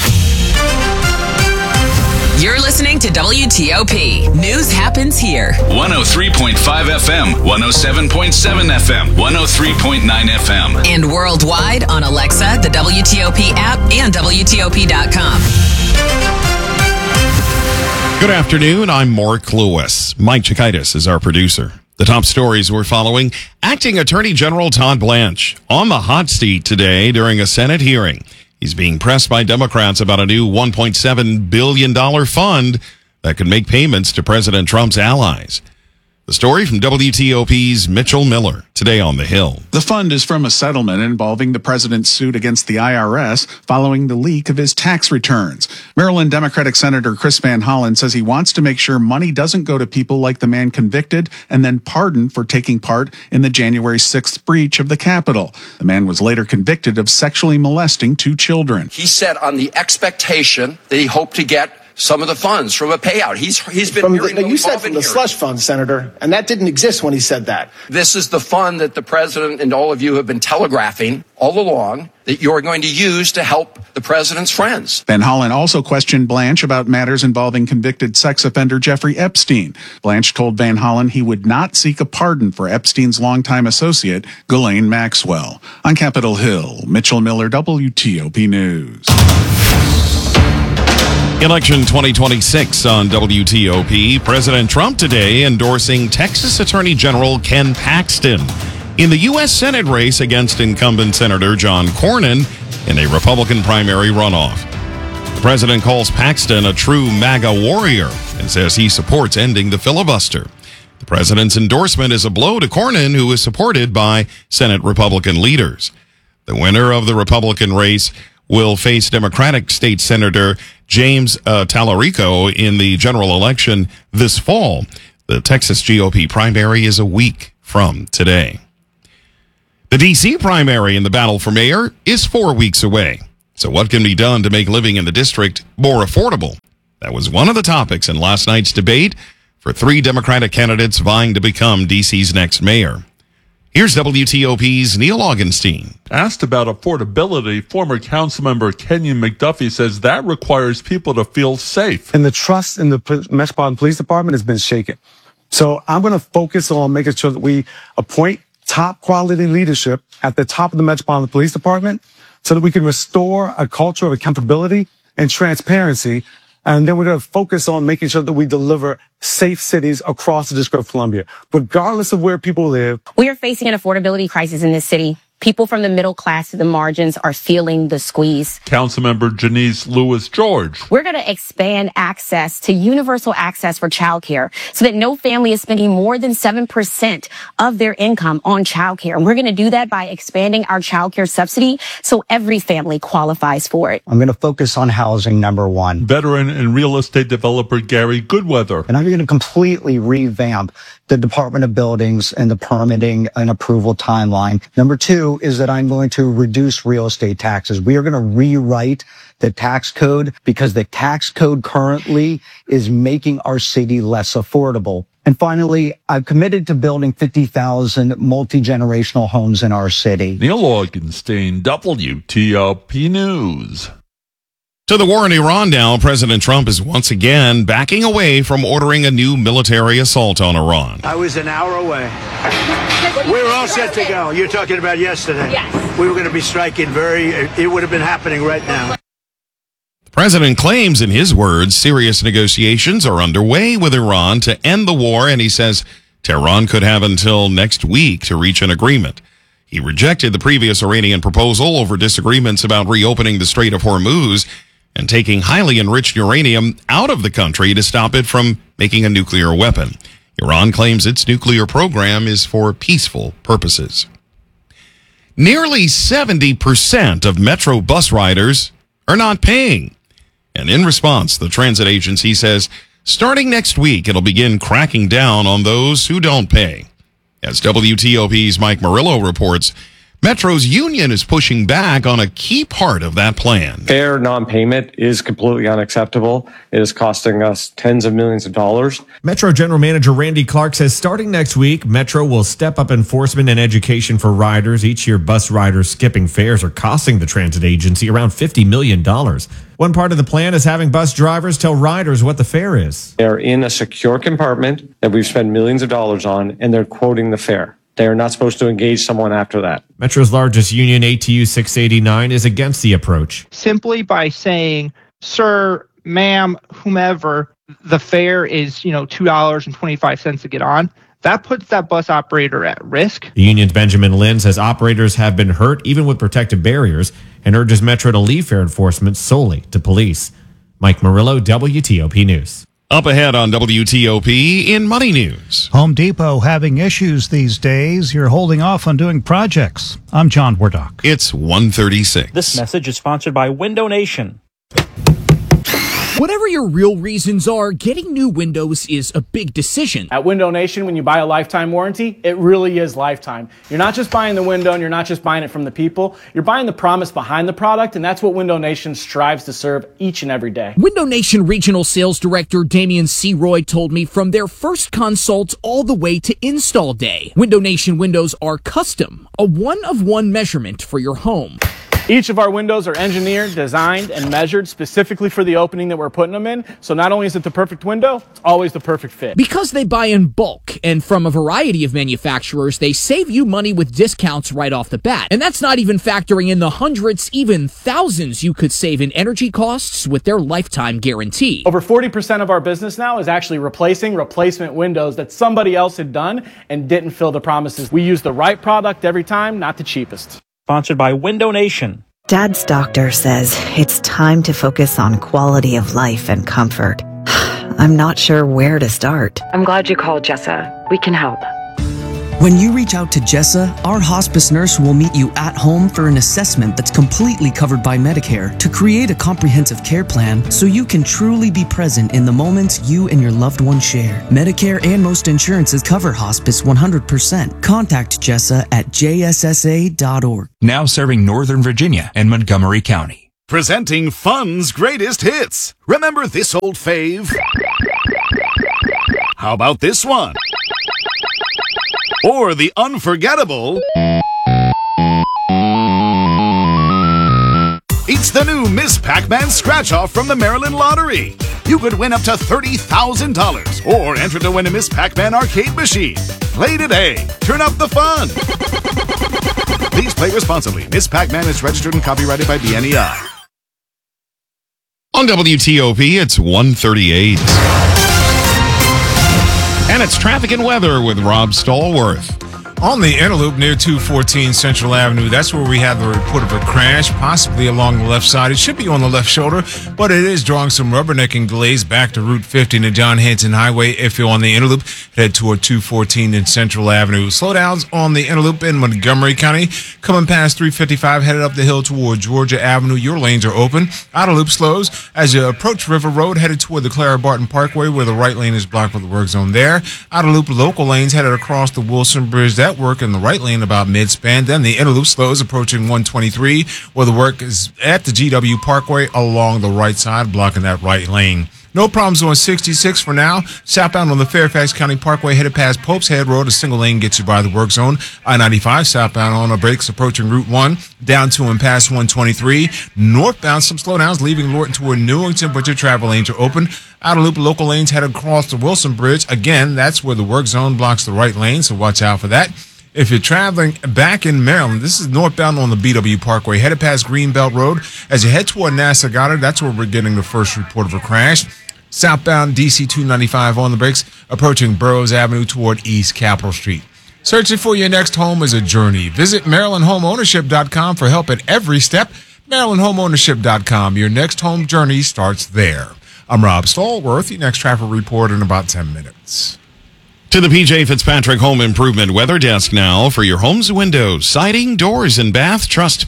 Speaker 1: You're listening to WTOP. News happens here.
Speaker 22: 103.5 FM, 107.7 FM, 103.9 FM.
Speaker 1: And worldwide on Alexa, the WTOP app, and WTOP.com.
Speaker 6: Good afternoon. I'm Mark Lewis. Mike Chikaitis is our producer. The top stories we're following. Acting Attorney General Todd Blanche on the hot seat today during a Senate hearing. He's being pressed by Democrats about a new $1.7 billion fund that could make payments to President Trump's allies. The story from WTOP's Mitchell Miller, today on the Hill.
Speaker 25: The fund is from a settlement involving the president's suit against the IRS following the leak of his tax returns. Maryland Democratic Senator Chris Van Hollen says he wants to make sure money doesn't go to people like the man convicted and then pardoned for taking part in the January 6th breach of the Capitol. The man was later convicted of sexually molesting 2 children.
Speaker 26: He said on the expectation that he hoped to get
Speaker 2: some of the funds from a payout. He's been
Speaker 13: you said from the slush fund, Senator, and that didn't exist when he said that.
Speaker 2: This is the fund that the president and all of you have been telegraphing all along that you're going to use to help the president's friends.
Speaker 25: Van Hollen also questioned Blanche about matters involving convicted sex offender Jeffrey Epstein. Blanche told Van Hollen he would not seek a pardon for Epstein's longtime associate, Ghislaine Maxwell. On Capitol Hill, Mitchell Miller, WTOP News.
Speaker 6: Election 2026 on WTOP. President Trump today endorsing Texas Attorney General Ken Paxton in the U.S. Senate race against incumbent Senator John Cornyn in a Republican primary runoff. The president calls Paxton a true MAGA warrior and says he supports ending the filibuster. The president's endorsement is a blow to Cornyn, who is supported by Senate Republican leaders. The winner of the Republican race will face Democratic State Senator James Tallarico in the general election this fall. The Texas GOP primary is a week from today. The D.C. primary in the battle for mayor is 4 weeks away. So what can be done to make living in the district more affordable? That was one of the topics in last night's debate for 3 Democratic candidates vying to become D.C.'s next mayor. Here's WTOP's Neil Augenstein.
Speaker 14: Asked about affordability, former councilmember Kenyon McDuffie says that requires people to feel safe.
Speaker 23: And the trust in the Metropolitan Police Department has been shaken. So I'm going to focus on making sure that we appoint top quality leadership at the top of the Metropolitan Police Department so that we can restore a culture of accountability and transparency. And then we're going to focus on making sure that we deliver safe cities across the District of Columbia, regardless of where people live.
Speaker 24: We are facing an affordability crisis in this city. People from the middle class to the margins are feeling the squeeze.
Speaker 14: Councilmember Janice Lewis-George.
Speaker 24: We're going to expand access to universal access for childcare so that no family is spending more than 7% of their income on childcare. And we're going to do that by expanding our childcare subsidy so every family qualifies for it.
Speaker 26: I'm going to focus on housing, number one.
Speaker 14: Veteran and real estate developer Gary Goodweather.
Speaker 26: And I'm going to completely revamp the Department of Buildings and the permitting and approval timeline. Number two is that I'm going to reduce real estate taxes. We are going to rewrite the tax code because the tax code currently is making our city less affordable. And finally, I've committed to building 50,000 multi-generational homes in our city.
Speaker 14: Neil Augenstein, WTOP News.
Speaker 6: To the war in Iran now, President Trump is once again backing away from ordering a new military assault on Iran.
Speaker 27: I was an hour away. We were all set to go. You're talking about yesterday.
Speaker 24: Yes.
Speaker 27: We were going to be striking it would have been happening right now.
Speaker 6: The president claims, in his words, serious negotiations are underway with Iran to end the war, and he says Tehran could have until next week to reach an agreement. He rejected the previous Iranian proposal over disagreements about reopening the Strait of Hormuz and taking highly enriched uranium out of the country to stop it from making a nuclear weapon. Iran claims its nuclear program is for peaceful purposes. Nearly 70% of Metro bus riders are not paying. And in response, the transit agency says starting next week, it'll begin cracking down on those who don't pay. As WTOP's Mike Murillo reports, Metro's union is pushing back on a key part of that plan.
Speaker 28: Fare non-payment is completely unacceptable. It is costing us tens of millions of dollars.
Speaker 29: Metro General Manager Randy Clark says starting next week, Metro will step up enforcement and education for riders. Each year, bus riders skipping fares are costing the transit agency around $50 million. One part of the plan is having bus drivers tell riders what the fare is.
Speaker 28: They're in a secure compartment that we've spent millions of dollars on, and they're quoting the fare. They are not supposed to engage someone after that.
Speaker 29: Metro's largest union, ATU 689, is against the approach.
Speaker 30: Simply by saying, sir, ma'am, whomever, the fare is, $2.25 to get on, that puts that bus operator at risk.
Speaker 29: The union's Benjamin Lynn says operators have been hurt even with protective barriers and urges Metro to leave fare enforcement solely to police. Mike Murillo, WTOP News.
Speaker 6: Up ahead on WTOP in Money News.
Speaker 11: Home Depot having issues these days. You're holding off on doing projects. I'm John Wardock.
Speaker 6: It's 1:36.
Speaker 31: This message is sponsored by Window Nation.
Speaker 4: Whatever your real reasons are, getting new windows is a big decision.
Speaker 13: At Window Nation, when you buy a lifetime warranty, it really is lifetime. You're not just buying the window and you're not just buying it from the people. You're buying the promise behind the product, and that's what Window Nation strives to serve each and every day.
Speaker 4: Window Nation Regional Sales Director Damian C. Roy told me from their first consult all the way to install day, Window Nation windows are custom, a one-of-one measurement for your home.
Speaker 13: Each of our windows are engineered, designed, and measured specifically for the opening that we're putting them in. So not only is it the perfect window, it's always the perfect fit.
Speaker 4: Because they buy in bulk and from a variety of manufacturers, they save you money with discounts right off the bat. And that's not even factoring in the hundreds, even thousands you could save in energy costs with their lifetime guarantee.
Speaker 13: Over 40% of our business now is actually replacing replacement windows that somebody else had done and didn't fill the promises. We use the right product every time, not the cheapest.
Speaker 5: Sponsored by Window Nation.
Speaker 7: Dad's doctor says it's time to focus on quality of life and comfort. I'm not sure where to start.
Speaker 9: I'm glad you called, Jessa. We can help.
Speaker 10: When you reach out to Jessa, our hospice nurse will meet you at home for an assessment that's completely covered by Medicare to create a comprehensive care plan so you can truly be present in the moments you and your loved one share. Medicare and most insurances cover hospice 100%. Contact Jessa at jssa.org.
Speaker 12: Now serving Northern Virginia and Montgomery County.
Speaker 16: Presenting Fun's greatest hits. Remember this old fave? How about this one? Or the unforgettable... It's the new Miss Pac-Man Scratch-Off from the Maryland Lottery. You could win up to $30,000 or enter to win a Miss Pac-Man arcade machine. Play today. Turn up the fun. Please play responsibly. Miss Pac-Man is registered and copyrighted by BNEI.
Speaker 6: On WTOP, it's 1:38. And it's traffic and weather with Rob Stallworth.
Speaker 3: On the Interloop near 214 Central Avenue, that's where we have the report of a crash, possibly along the left side. It should be on the left shoulder, but it is drawing some rubbernecking delays back to Route 50 and the John Hanson Highway. If you're on the Interloop, head toward 214 in Central Avenue. Slowdowns on the Interloop in Montgomery County, coming past 355, headed up the hill toward Georgia Avenue. Your lanes are open. Outer loop slows as you approach River Road, headed toward the Clara Barton Parkway, where the right lane is blocked with the work zone there. Outer loop local lanes headed across the Wilson Bridge. That work in the right lane about mid-span. Then the Interloop slows approaching 123, where the work is at the GW Parkway along the right side, blocking that right lane. No problems on 66 for now. Southbound on the Fairfax County Parkway, headed past Pope's Head Road. A single lane gets you by the work zone. I-95 southbound on the brakes approaching Route 1, down to and past 123. Northbound, some slowdowns leaving Lorton toward Newington, but your travel lanes are open. Outer loop local lanes headed across the Wilson Bridge. Again, that's where the work zone blocks the right lane, so watch out for that. If you're traveling back in Maryland, this is northbound on the BW Parkway, headed past Greenbelt Road. As you head toward NASA Goddard, that's where we're getting the first report of a crash. Southbound DC 295 on the brakes, approaching Burroughs Avenue toward East Capitol Street. Searching for your next home is a journey. Visit MarylandHomeownership.com for help at every step. MarylandHomeownership.com. Your next home journey starts there. I'm Rob Stallworth. Your next traffic report in about 10 minutes.
Speaker 6: To the PJ Fitzpatrick Home Improvement Weather Desk now for your homes, windows, siding, doors, and bath. Trust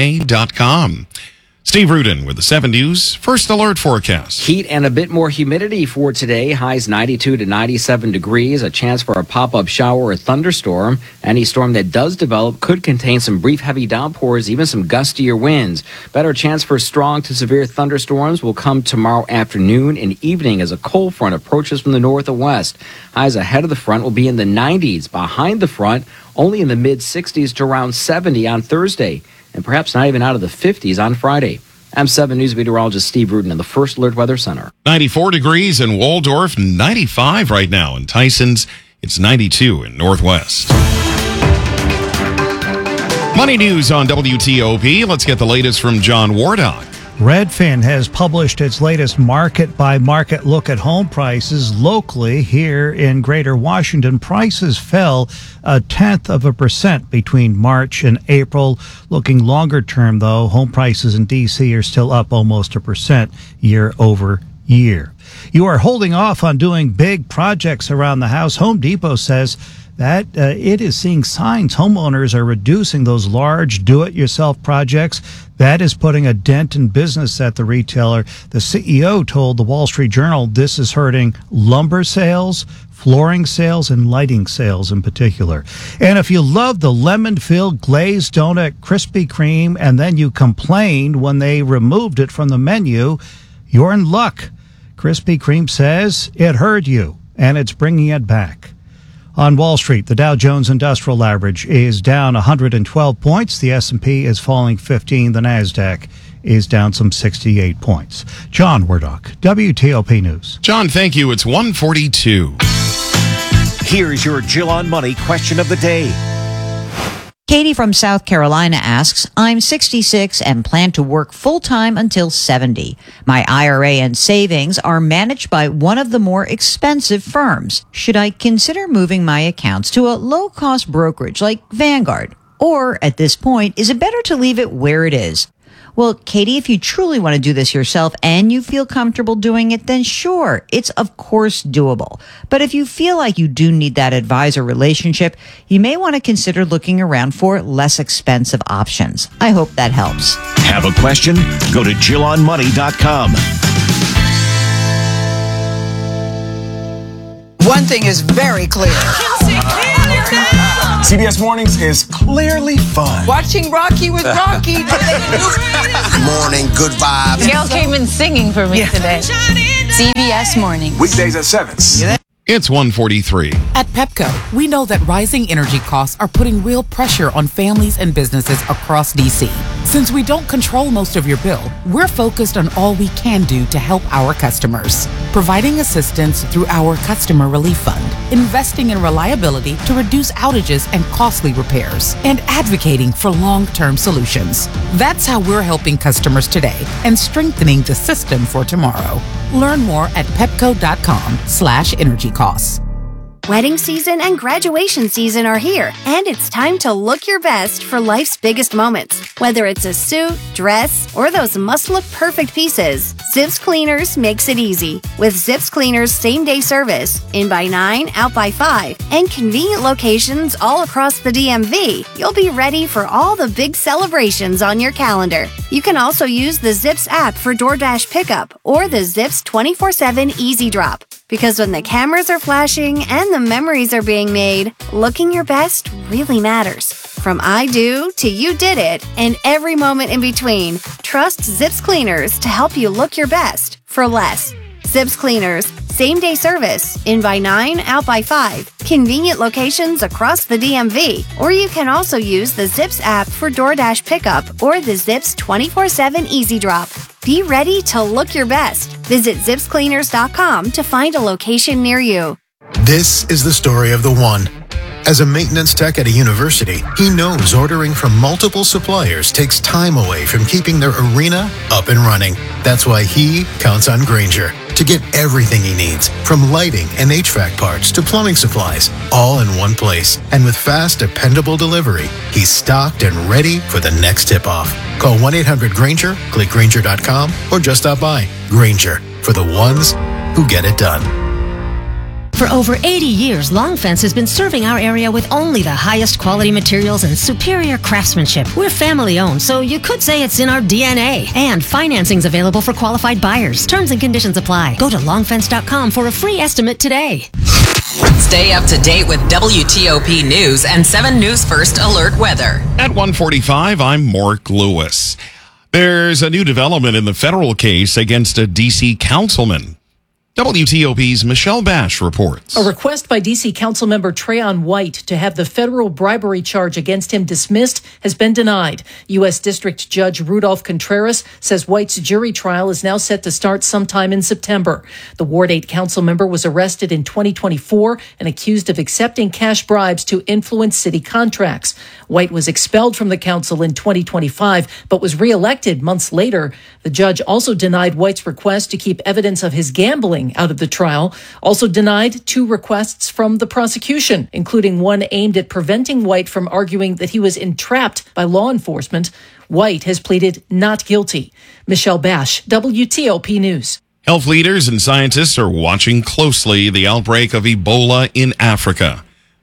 Speaker 6: PJ.com. Steve Rudin with the 7 News First Alert Forecast.
Speaker 21: Heat and a bit more humidity for today. Highs 92 to 97 degrees. A chance for a pop-up shower or thunderstorm. Any storm that does develop could contain some brief heavy downpours, even some gustier winds. Better chance for strong to severe thunderstorms will come tomorrow afternoon and evening as a cold front approaches from the north and west. Highs ahead of the front will be in the 90s. Behind the front, only in the mid-60s to around 70 on Thursday. And perhaps not even out of the 50s on Friday. I'm 7 News meteorologist Steve Rudin in the First Alert Weather Center.
Speaker 6: 94 degrees in Waldorf, 95 right now in Tysons. It's 92 in Northwest. Money news on WTOP. Let's get the latest from John Wardock.
Speaker 11: Redfin has published its latest market-by-market look at home prices locally. Here in Greater Washington, prices fell 0.1% between March and April. Looking longer term, though, home prices in D.C. are still up almost 1% year over year. You are holding off on doing big projects around the house. Home Depot says that it is seeing signs homeowners are reducing those large do-it-yourself projects. That is putting a dent in business at the retailer. The CEO told the Wall Street Journal this is hurting lumber sales, flooring sales, and lighting sales in particular. And if you love the lemon-filled glazed donut Krispy Kreme and then you complained when they removed it from the menu, you're in luck. Krispy Kreme says it heard you, and it's bringing it back. On Wall Street, the Dow Jones Industrial Average is down 112 points. The S&P is falling 15. The NASDAQ is down some 68 points. John Wardock, WTOP News.
Speaker 6: John, thank you. It's 1:42.
Speaker 1: Here's your Jill on Money question of the day.
Speaker 2: Katie from South Carolina asks, I'm 66 and plan to work full-time until 70. My IRA and savings are managed by one of the more expensive firms. Should I consider moving my accounts to a low-cost brokerage like Vanguard? Or, at this point, is it better to leave it where it is? Well, Katie, if you truly want to do this yourself and you feel comfortable doing it, then sure, it's of course doable. But if you feel like you do need that advisor relationship, you may want to consider looking around for less expensive options. I hope that helps.
Speaker 1: Have a question? Go to JillOnMoney.com.
Speaker 8: One thing is very clear.
Speaker 15: CBS Mornings is clearly fun.
Speaker 8: Watching Rocky with Rocky.
Speaker 15: Morning, good vibes.
Speaker 17: Gail came in singing for me today. CBS Mornings.
Speaker 15: Weekdays at 7.
Speaker 6: It's 1:43.
Speaker 18: At Pepco, we know that rising energy costs are putting real pressure on families and businesses across D.C. Since we don't control most of your bill, we're focused on all we can do to help our customers. Providing assistance through our Customer Relief Fund, investing in reliability to reduce outages and costly repairs, and advocating for long-term solutions. That's how we're helping customers today and strengthening the system for tomorrow. Learn more at pepco.com/energy costs.
Speaker 19: Wedding season and graduation season are here, and it's time to look your best for life's biggest moments. Whether it's a suit, dress, or those must-look perfect pieces, Zips Cleaners makes it easy. With Zips Cleaners same-day service, in by 9, out by 5, and convenient locations all across the DMV, you'll be ready for all the big celebrations on your calendar. You can also use the Zips app for DoorDash pickup or the Zips 24/7 Easy Drop. Because when the cameras are flashing and the memories are being made, looking your best really matters. From I do to you did it and every moment in between, trust Zips Cleaners to help you look your best for less. Zips Cleaners, same-day service, in by 9, out by 5, convenient locations across the DMV, or you can also use the Zips app for DoorDash pickup or the Zips 24/7 Easy Drop. Be ready to look your best. Visit zipscleaners.com to find a location near you.
Speaker 20: This is the story of the one. As a maintenance tech at a university, he knows ordering from multiple suppliers takes time away from keeping their arena up and running. That's why he counts on Grainger to get everything he needs, from lighting and HVAC parts to plumbing supplies, all in one place. And with fast, dependable delivery, he's stocked and ready for the next tip-off. Call 1-800-GRAINGER, click Grainger.com, or just stop by. Grainger, for the ones who get it done.
Speaker 22: For over 80 years, Long Fence has been serving our area with only the highest quality materials and superior craftsmanship. We're family owned, so you could say it's in our DNA. And financing's available for qualified buyers. Terms and conditions apply. Go to longfence.com for a free estimate today.
Speaker 25: Stay up to date with WTOP News and 7 News First Alert Weather.
Speaker 6: At 1:45, I'm Mark Lewis. There's a new development in the federal case against a D.C. councilman. WTOP's Michelle Bash reports.
Speaker 31: A request by D.C. Councilmember Trayon White to have the federal bribery charge against him dismissed has been denied. U.S. District Judge Rudolph Contreras says White's jury trial is now set to start sometime in September. The Ward 8 councilmember was arrested in 2024 and accused of accepting cash bribes to influence city contracts. White was expelled from the council in 2025, but was reelected months later. The judge also denied White's request to keep evidence of his gambling out of the trial, also denied 2 requests from the prosecution, including one aimed at preventing White from arguing that he was entrapped by law enforcement. White has pleaded not guilty. Michelle Bash, WTOP News.
Speaker 6: Health leaders and scientists are watching closely the outbreak of Ebola in Africa.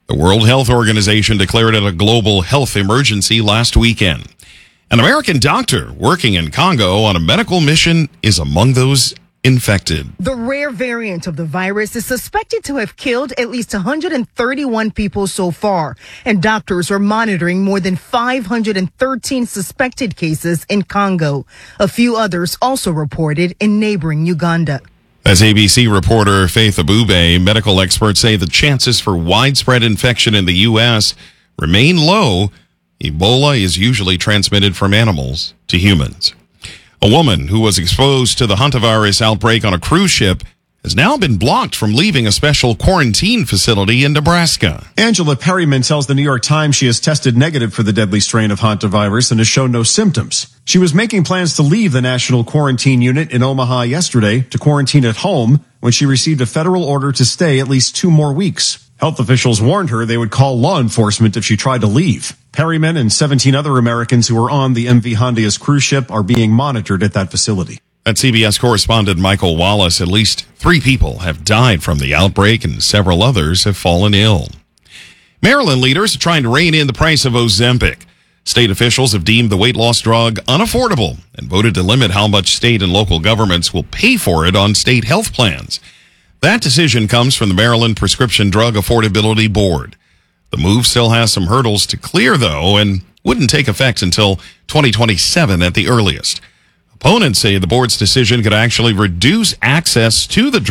Speaker 6: The World Health Organization declared it a global health emergency last weekend. An American doctor working in Congo on a medical mission is among those infected.
Speaker 4: The rare variant of the virus is suspected to have killed at least 131 people so far, and doctors are monitoring more than 513 suspected cases in Congo. A few others also reported in neighboring Uganda.
Speaker 6: As ABC reporter Faith Abube, medical experts say the chances for widespread infection in the U.S. remain low. Ebola is usually transmitted from animals to humans. A woman who was exposed to the hantavirus outbreak on a cruise ship has now been blocked from leaving a special quarantine facility in Nebraska.
Speaker 5: Angela Perryman tells the New York Times she has tested negative for the deadly strain of hantavirus and has shown no symptoms. She was making plans to leave the National Quarantine Unit in Omaha yesterday to quarantine at home when she received a federal order to stay at least 2 more weeks. Health officials warned her they would call law enforcement if she tried to leave. Perryman and 17 other Americans who were on the MV Hondias cruise ship are being monitored at that facility.
Speaker 6: At CBS correspondent Michael Wallace, at least 3 people have died from the outbreak and several others have fallen ill. Maryland leaders are trying to rein in the price of Ozempic. State officials have deemed the weight loss drug unaffordable and voted to limit how much state and local governments will pay for it on state health plans. That decision comes from the Maryland Prescription Drug Affordability Board. The move still has some hurdles to clear, though, and wouldn't take effect until 2027 at the earliest. Opponents say the board's decision could actually reduce access to the drug